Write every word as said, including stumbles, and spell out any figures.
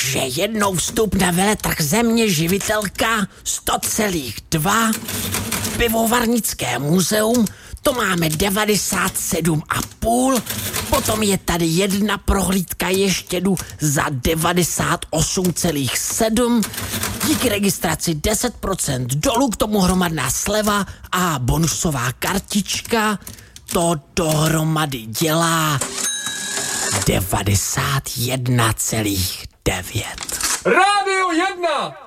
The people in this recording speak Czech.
že jednou vstup na veletrh Země živitelka sto celých dva, pivovarnické muzeum, to máme devadesát sedm a půl, potom je tady jedna prohlídka ještědu za devadesát osm celých sedm, díky registraci deset procent dolů, k tomu hromadná sleva a bonusová kartička, to dohromady dělá devadesát jedna celých devět. Rádio jedna!